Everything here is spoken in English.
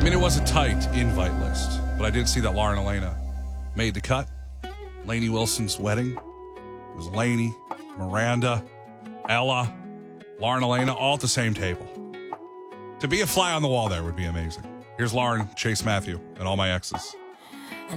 mean, it was a tight invite list, but I did see that Lauren Elena made the cut. Lainey Wilson's wedding. It was Lainey, Miranda, Ella, Lauren Elena, all at the same table. To be a fly on the wall there would be amazing. Here's Lauren, Chase Matthew, and all my exes.